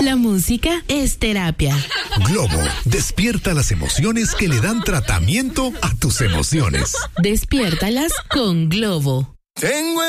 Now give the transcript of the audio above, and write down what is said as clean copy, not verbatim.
La música es terapia. Globo, despierta las emociones que le dan tratamiento a tus emociones. Despiértalas con Globo. Tengo